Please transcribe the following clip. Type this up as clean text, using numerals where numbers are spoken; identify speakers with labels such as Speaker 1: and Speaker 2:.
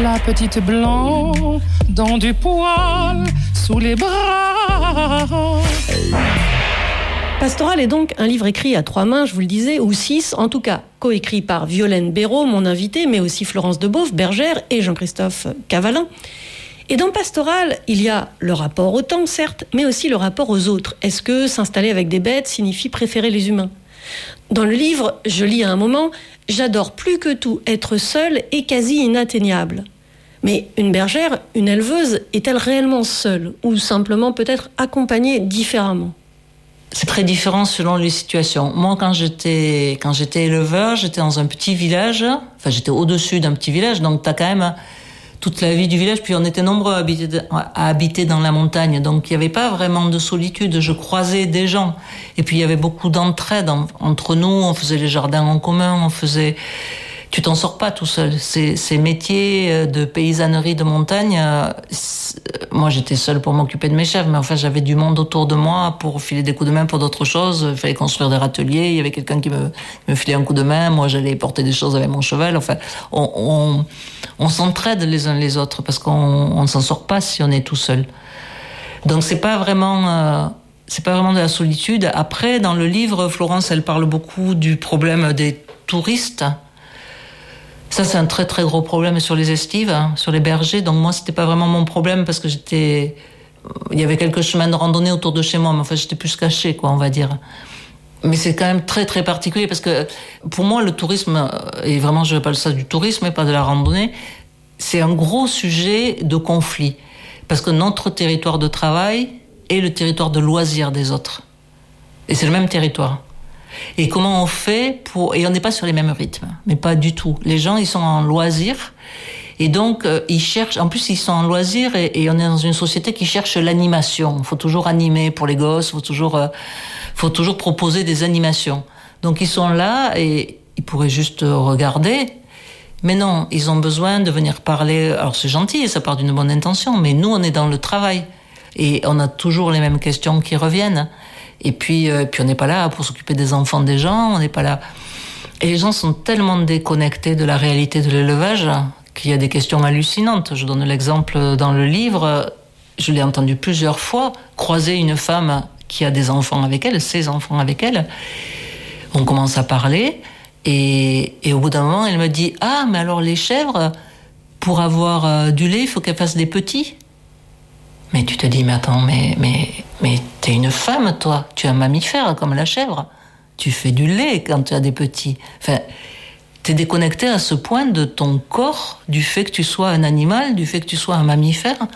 Speaker 1: la petite blanc dans du poil sous les bras.
Speaker 2: Pastoral est donc un livre écrit à 3 mains, je vous le disais, ou 6, en tout cas, coécrit par Violaine Béraud, mon invité, mais aussi Florence Debauve, bergère, et Jean-Christophe Cavalin. Et dans Pastoral, il y a le rapport au temps, certes, mais aussi le rapport aux autres. Est-ce que s'installer avec des bêtes signifie préférer les humains ? Dans le livre, je lis à un moment « J'adore plus que tout être seule et quasi inatteignable ». Mais une bergère, une éleveuse, est-elle réellement seule ou simplement peut-être accompagnée différemment ?
Speaker 3: C'est très différent selon les situations. Moi, quand j'étais éleveur, j'étais dans un petit village. Enfin, j'étais au-dessus d'un petit village, donc t'as quand même toute la vie du village. Puis on était nombreux à habiter dans la montagne, donc il n'y avait pas vraiment de solitude. Je croisais des gens, et puis il y avait beaucoup d'entraide entre nous. On faisait les jardins en commun, Tu t'en sors pas tout seul. Ces métiers de paysannerie de montagne, moi j'étais seule pour m'occuper de mes chèvres, mais enfin j'avais du monde autour de moi pour filer des coups de main pour d'autres choses. Il fallait construire des râteliers, il y avait quelqu'un qui me filait un coup de main, moi j'allais porter des choses avec mon cheval. Enfin, on s'entraide les uns les autres parce qu'on ne s'en sort pas si on est tout seul. Donc c'est pas vraiment de la solitude. Après, dans le livre, Florence, elle parle beaucoup du problème des touristes. Ça, c'est un très très gros problème sur les estives, sur les bergers. Donc moi, c'était pas vraiment mon problème parce que il y avait quelques chemins de randonnée autour de chez moi, mais enfin, j'étais plus cachée, quoi, on va dire. Mais c'est quand même très très particulier parce que pour moi, le tourisme, et vraiment, je appelle ça du tourisme et pas de la randonnée, c'est un gros sujet de conflit. Parce que notre territoire de travail est le territoire de loisirs des autres. Et c'est le même territoire. Et comment on fait et on n'est pas sur les mêmes rythmes, mais pas du tout. Les gens, ils sont en loisir, et donc ils cherchent. En plus, ils sont en loisir, et on est dans une société qui cherche l'animation. Il faut toujours animer pour les gosses, faut toujours proposer des animations. Donc ils sont là et ils pourraient juste regarder, mais non, ils ont besoin de venir parler. Alors c'est gentil, ça part d'une bonne intention, mais nous, on est dans le travail et on a toujours les mêmes questions qui reviennent. Et puis on n'est pas là pour s'occuper des enfants des gens, on n'est pas là. Et les gens sont tellement déconnectés de la réalité de l'élevage qu'il y a des questions hallucinantes. Je donne l'exemple dans le livre, je l'ai entendu plusieurs fois, croiser une femme qui a des enfants avec elle, ses enfants avec elle. On commence à parler, et au bout d'un moment, elle me dit « Ah, mais alors les chèvres, pour avoir du lait, il faut qu'elles fassent des petits ?» Mais tu te dis, mais attends, mais t'es une femme, toi. Tu es un mammifère comme la chèvre. Tu fais du lait quand tu as des petits. Enfin, t'es déconnecté à ce point de ton corps, du fait que tu sois un animal, du fait que tu sois un mammifère.